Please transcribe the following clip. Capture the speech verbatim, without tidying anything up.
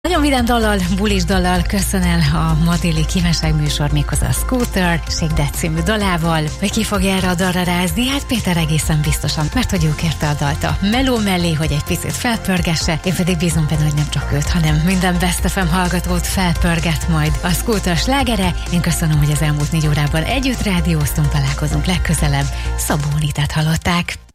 Nagyon vidám dallal, bulis dallal köszön el a ma déli kívánság műsor, méghozzá a Scooter Shake című dalával. Hogy ki fogja erre a dalra rázni? Hát Péter egészen biztosan, mert hogy ő kérte a dalt a meló mellé, hogy egy picit felpörgesse, én pedig bízom benne, hogy nem csak őt, hanem minden Best ef em hallgatót felpörget majd a Scooter slágere. Én köszönöm, hogy az elmúlt négy órában együtt rádióztunk, találkozunk legközelebb. Szabó Anitát hallották.